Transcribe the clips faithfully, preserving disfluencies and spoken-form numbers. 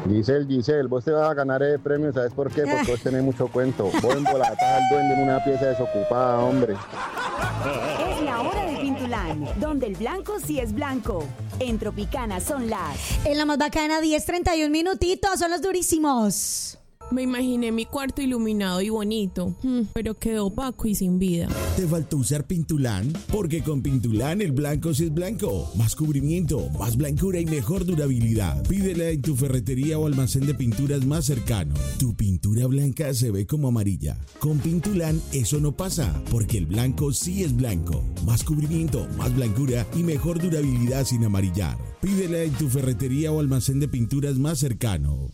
Giselle, Giselle, vos te vas a ganar el premio, ¿sabes por qué? Porque vos tenés mucho cuento. Vos embolatas al duende en una pieza desocupada, hombre. Es la hora de Pintulán, donde el blanco sí es blanco. En Tropicana son las... En la más bacana, diez treinta y un minutitos, son los durísimos. Me imaginé mi cuarto iluminado y bonito, pero quedó opaco y sin vida. ¿Te faltó usar Pintulán? Porque con Pintulán el blanco sí es blanco. Más cubrimiento, más blancura y mejor durabilidad. Pídela en tu ferretería o almacén de pinturas más cercano. Tu pintura blanca se ve como amarilla. Con Pintulán eso no pasa, porque el blanco sí es blanco. Más cubrimiento, más blancura y mejor durabilidad sin amarillar. Pídela en tu ferretería o almacén de pinturas más cercano.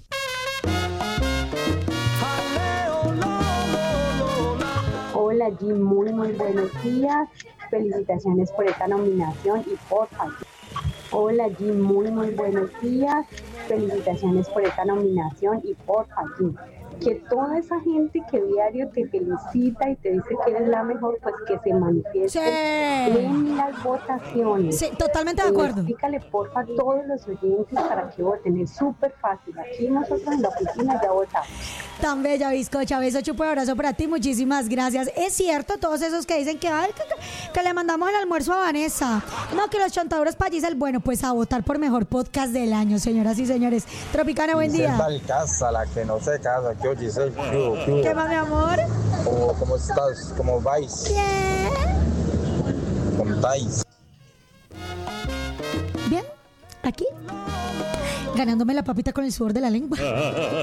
Hola Jim, muy muy buenos días, felicitaciones por esta nominación y porfa. Hola Jim, muy muy buenos días, felicitaciones por esta nominación y porfa Jim. Que toda esa gente que diario te felicita y te dice que eres la mejor, pues que se manifieste Sí. en las votaciones. Sí, totalmente de Eh, acuerdo. Explícale porfa a todos los oyentes para que voten, es súper fácil. Aquí nosotros en la oficina ya votamos. Tan bella, bizcocha. Beso, chupo y abrazo para ti. Muchísimas gracias. Es cierto, todos esos que dicen que, ay, que, que- que le mandamos el almuerzo a Vanessa. No, que los chontadores para Giselle. Bueno, pues a votar por mejor podcast del año, señoras y señores. Tropicana, buen día. Casa, la que no se casa, que oye, Giselle, ¿qué hubo, qué hubo? ¿Qué más, mi amor? ¿Cómo, cómo estás? ¿Cómo vais? Bien. ¿Cómo estáis? Bien. Aquí. Ganándome la papita con el sudor de la lengua.